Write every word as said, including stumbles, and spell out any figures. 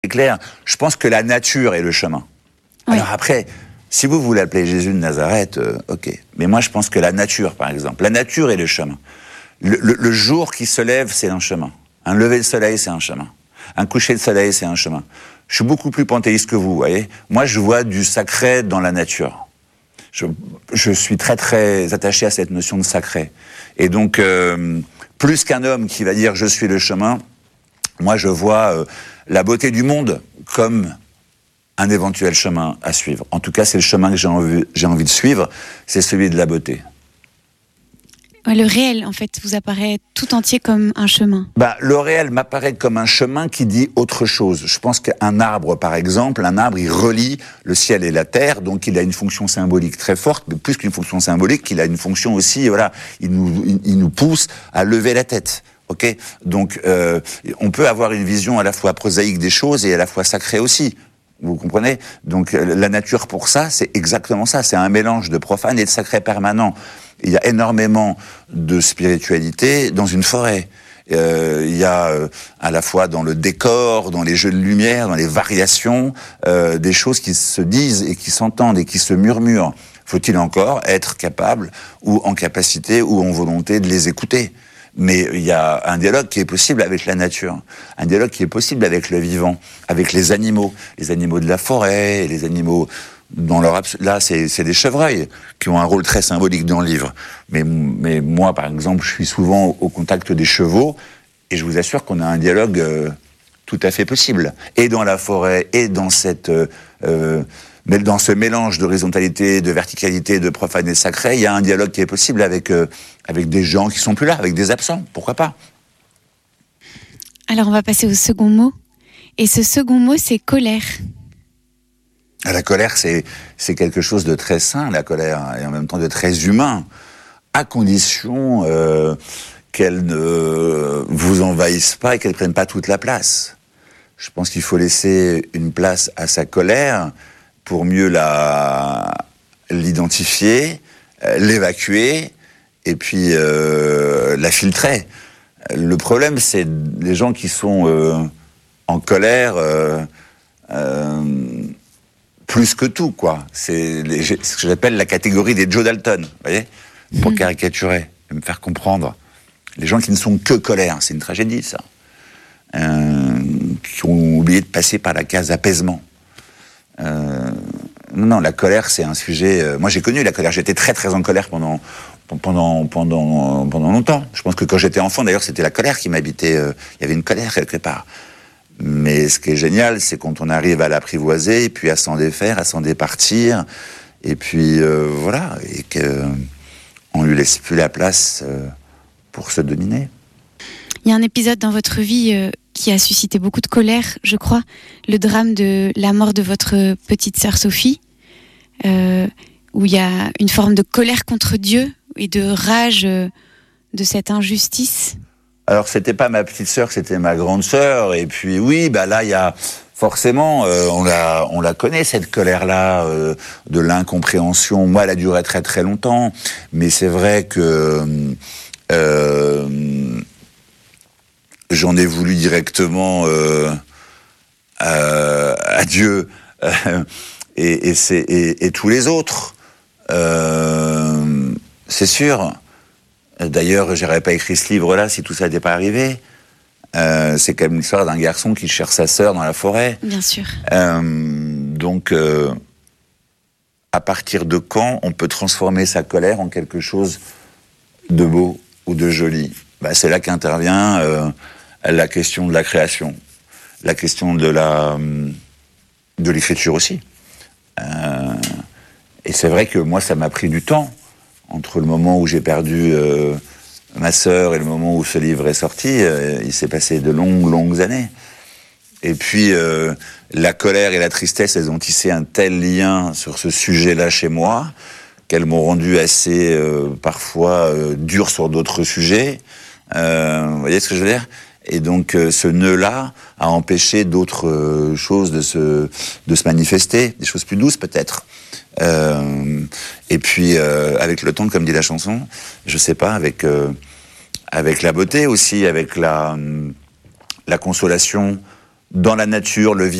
C'est clair, je pense que la nature est le chemin. Oui. Alors après, si vous vous l'appelez Jésus de Nazareth, euh, ok. Mais moi, je pense que la nature, par exemple, la nature est le chemin. Le, le, le jour qui se lève, c'est un chemin. Un lever de soleil, c'est un chemin. Un coucher de soleil, c'est un chemin. Je suis beaucoup plus panthéiste que vous, vous voyez. Moi, je vois du sacré dans la nature. Je, je suis très, très attaché à cette notion de sacré. Et donc, euh, plus qu'un homme qui va dire « je suis le chemin », moi, je vois euh, la beauté du monde comme un éventuel chemin à suivre. En tout cas, c'est le chemin que j'ai envie, j'ai envie de suivre, c'est celui de la beauté. Le réel, en fait, vous apparaît tout entier comme un chemin. Bah, le réel m'apparaît comme un chemin qui dit autre chose. Je pense qu'un arbre, par exemple, un arbre, il relie le ciel et la terre, donc il a une fonction symbolique très forte, mais plus qu'une fonction symbolique, il a une fonction aussi, voilà, il nous, il, il nous pousse à lever la tête. Ok, donc euh, on peut avoir une vision à la fois prosaïque des choses et à la fois sacrée aussi. Vous comprenez ? Donc la nature pour ça, c'est exactement ça. C'est un mélange de profane et de sacré permanent. Il y a énormément de spiritualité dans une forêt. Euh, il y a euh, à la fois dans le décor, dans les jeux de lumière, dans les variations, euh, des choses qui se disent et qui s'entendent et qui se murmurent. Faut-il encore être capable ou en capacité ou en volonté de les écouter ? Mais il y a un dialogue qui est possible avec la nature, un dialogue qui est possible avec le vivant, avec les animaux, les animaux de la forêt, les animaux dans leur abs- là c'est, c'est des chevreuils qui ont un rôle très symbolique dans le livre. Mais, mais moi par exemple, je suis souvent au contact des chevaux et je vous assure qu'on a un dialogue euh, tout à fait possible. Et dans la forêt, et dans cette euh, euh, mais dans ce mélange d'horizontalité, de verticalité, de profane et sacré, il y a un dialogue qui est possible avec, euh, avec des gens qui sont plus là, avec des absents, pourquoi pas ? Alors on va passer au second mot. Et ce second mot, c'est colère. La colère, c'est, c'est quelque chose de très sain, la colère, et en même temps de très humain, à condition euh, qu'elle ne vous envahisse pas et qu'elle ne prenne pas toute la place. Je pense qu'il faut laisser une place à sa colère pour mieux la, l'identifier, euh, l'évacuer, et puis euh, la filtrer. Le problème, c'est les gens qui sont euh, en colère euh, euh, plus que tout, quoi. C'est les, ce que j'appelle la catégorie des Joe Dalton, vous voyez, pour mmh. caricaturer, et me faire comprendre. Les gens qui ne sont que colère, c'est une tragédie, ça. Euh, qui ont oublié de passer par la case apaisement. Euh, non, non, la colère, c'est un sujet... Euh, moi, j'ai connu la colère. J'étais très, très en colère pendant, pendant, pendant, pendant longtemps. Je pense que quand j'étais enfant, d'ailleurs, c'était la colère qui m'habitait. Euh, il y avait une colère quelque part. Mais ce qui est génial, c'est quand on arrive à l'apprivoiser, et puis à s'en défaire, à s'en départir, et puis euh, voilà, et qu'on ne lui laisse plus la place euh, pour se dominer. Il y a un épisode dans votre vie euh, qui a suscité beaucoup de colère, je crois, le drame de la mort de votre petite sœur Sophie, euh, où il y a une forme de colère contre Dieu et de rage euh, de cette injustice. Alors, c'était pas ma petite sœur, c'était ma grande sœur, et puis oui, bah là, il y a forcément, euh, on la, on la connaît, cette colère-là, euh, de l'incompréhension. Moi, elle a duré très très longtemps, mais c'est vrai que... Euh, j'en ai voulu directement euh, à, à Dieu euh, et, et, c'est, et, et tous les autres. Euh, c'est sûr. D'ailleurs, j'aurais pas écrit ce livre-là si tout ça n'était pas arrivé. Euh, c'est quand même l'histoire d'un garçon qui cherche sa sœur dans la forêt. Bien sûr. Euh, donc, euh, à partir de quand on peut transformer sa colère en quelque chose de beau ou de joli ? Bah, c'est là qu'intervient euh, la question de la création, la question de la de l'écriture aussi. Euh, et c'est vrai que moi, ça m'a pris du temps entre le moment où j'ai perdu euh, ma sœur et le moment où ce livre est sorti. Euh, il s'est passé de longues, longues années. Et puis, euh, la colère et la tristesse, elles ont tissé un tel lien sur ce sujet-là chez moi qu'elles m'ont rendu assez, euh, parfois, euh, dur sur d'autres sujets. Euh, vous voyez ce que je veux dire ? Et donc, euh, ce nœud-là a empêché d'autres euh, choses de se, de se manifester, des choses plus douces peut-être. Euh, et puis, euh, avec le temps, comme dit la chanson, je sais pas, avec, euh, avec la beauté aussi, avec la, la consolation dans la nature, le